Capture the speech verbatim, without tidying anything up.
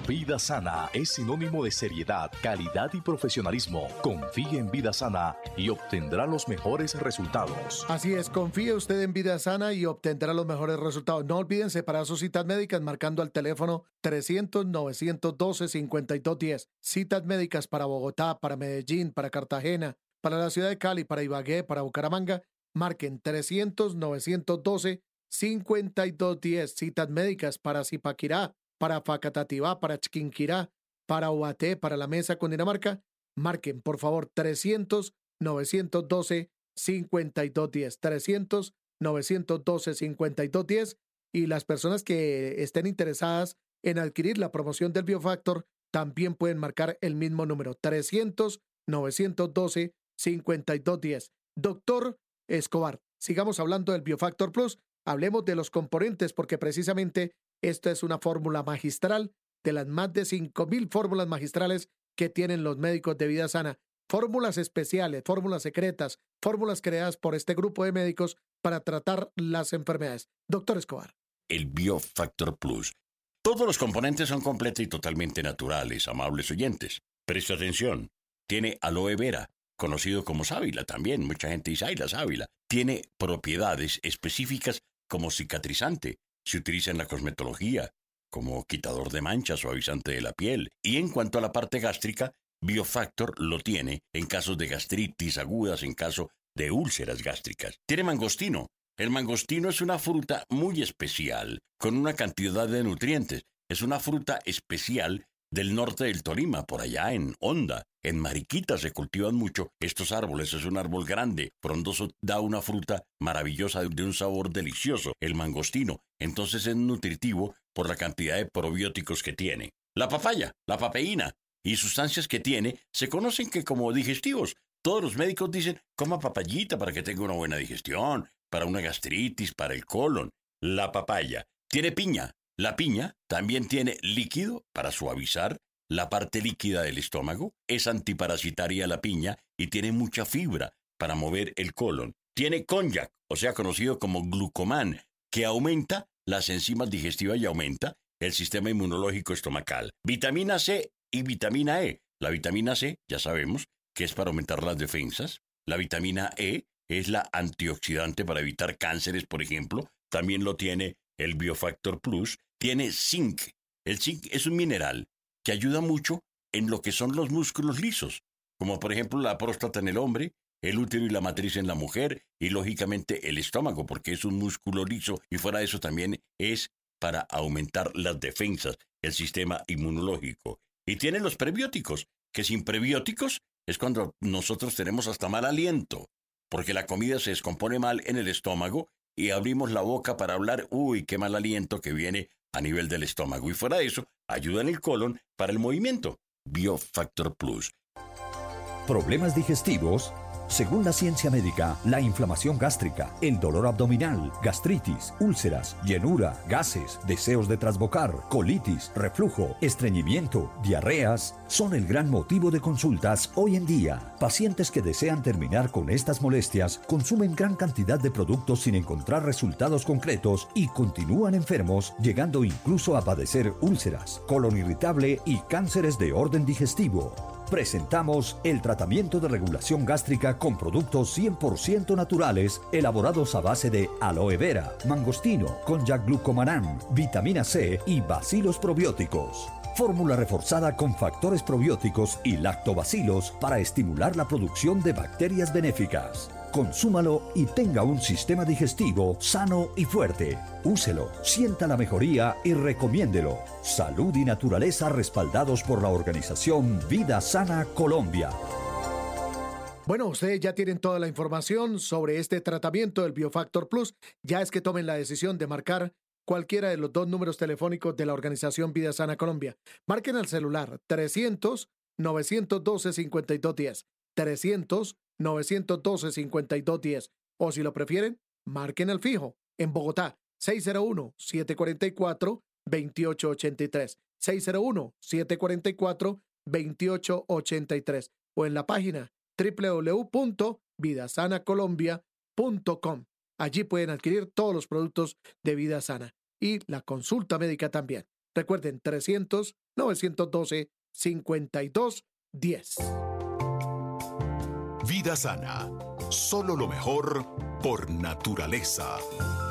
Vida Sana es sinónimo de seriedad, calidad y profesionalismo. Confíe en Vida Sana y obtendrá los mejores resultados. Así es, confíe usted en Vida Sana y obtendrá los mejores resultados. No olviden separar sus citas médicas marcando al teléfono trescientos, novecientos doce, cincuenta y dos diez. Citas médicas para Bogotá, para Medellín, para Cartagena, para la ciudad de Cali, para Ibagué, para Bucaramanga. Marquen trescientos, novecientos doce, cincuenta y dos diez. Citas médicas para Zipaquirá, para Facatativá, para Chiquinquirá, para Ubaté, para la Mesa, Cundinamarca. Marquen, por favor, trescientos, novecientos doce, cincuenta y dos diez. trescientos, novecientos doce, cincuenta y dos diez. Y las personas que estén interesadas en adquirir la promoción del Biofactor también pueden marcar el mismo número, trescientos, novecientos doce, cincuenta y dos diez. Doctor Escobar, sigamos hablando del Biofactor Plus. Hablemos de los componentes porque precisamente esta es una fórmula magistral de las más de cinco mil fórmulas magistrales que tienen los médicos de Vida Sana. Fórmulas especiales, fórmulas secretas, fórmulas creadas por este grupo de médicos para tratar las enfermedades. Doctor Escobar. El Biofactor Plus. Todos los componentes son completos y totalmente naturales, amables oyentes. Presta atención. Tiene aloe vera, conocido como sábila también. Mucha gente dice, ay, la sábila. Tiene propiedades específicas como cicatrizante. Se utiliza en la cosmetología, como quitador de manchas, suavizante de la piel. Y en cuanto a la parte gástrica, Biofactor lo tiene en casos de gastritis agudas, en caso de úlceras gástricas. Tiene mangostino. El mangostino es una fruta muy especial, con una cantidad de nutrientes. Es una fruta especial del norte del Tolima, por allá en Honda. En Mariquita se cultivan mucho estos árboles. Es un árbol grande, frondoso, da una fruta maravillosa de un sabor delicioso, el mangostino. Entonces es nutritivo por la cantidad de probióticos que tiene. La papaya, la papaína y sustancias que tiene se conocen que como digestivos. Todos los médicos dicen, coma papayita para que tenga una buena digestión, para una gastritis, para el colon. La papaya tiene piña. La piña también tiene líquido para suavizar la parte líquida del estómago. Es antiparasitaria la piña y tiene mucha fibra para mover el colon. Tiene cognac, o sea, conocido como glucomán, que aumenta las enzimas digestivas y aumenta el sistema inmunológico estomacal. Vitamina C y vitamina E. La vitamina C, ya sabemos, que es para aumentar las defensas. La vitamina E es la antioxidante para evitar cánceres, por ejemplo. También lo tiene el Biofactor Plus. Tiene zinc. El zinc es un mineral que ayuda mucho en lo que son los músculos lisos, como por ejemplo la próstata en el hombre, el útero y la matriz en la mujer, y lógicamente el estómago, porque es un músculo liso, y fuera de eso también es para aumentar las defensas, el sistema inmunológico. Y tiene los prebióticos, que sin prebióticos es cuando nosotros tenemos hasta mal aliento, porque la comida se descompone mal en el estómago y abrimos la boca para hablar, uy, qué mal aliento que viene a nivel del estómago. Y fuera de eso, ayuda en el colon para el movimiento. Biofactor Plus. ¿Problemas digestivos? Según la ciencia médica, la inflamación gástrica, el dolor abdominal, gastritis, úlceras, llenura, gases, deseos de trasbocar, colitis, reflujo, estreñimiento, diarreas, son el gran motivo de consultas hoy en día. Pacientes que desean terminar con estas molestias consumen gran cantidad de productos sin encontrar resultados concretos y continúan enfermos, llegando incluso a padecer úlceras, colon irritable y cánceres de orden digestivo. Presentamos el tratamiento de regulación gástrica con productos cien por ciento naturales elaborados a base de aloe vera, mangostino, cognac glucomanán, vitamina C y bacilos probióticos. Fórmula reforzada con factores probióticos y lactobacilos para estimular la producción de bacterias benéficas. Consúmalo y tenga un sistema digestivo sano y fuerte. Úselo, sienta la mejoría y recomiéndelo. Salud y naturaleza respaldados por la organización Vida Sana Colombia. Bueno, ustedes ya tienen toda la información sobre este tratamiento del Biofactor Plus. Ya es que tomen la decisión de marcar cualquiera de los dos números telefónicos de la organización Vida Sana Colombia. Marquen al celular trescientos, novecientos doce, cincuenta y dos diez. trescientos, novecientos doce, cincuenta y dos diez. O si lo prefieren, marquen al fijo en Bogotá, seis cero uno, siete cuatro cuatro, dos ocho ocho tres. seis cero uno, siete cuatro cuatro, dos ocho ocho tres. O en la página doble u doble u doble u punto vida sana colombia punto com. Allí pueden adquirir todos los productos de Vida Sana y la consulta médica también. Recuerden, trescientos, nueve uno dos, cinco dos uno cero. Vida Sana. Solo lo mejor por naturaleza.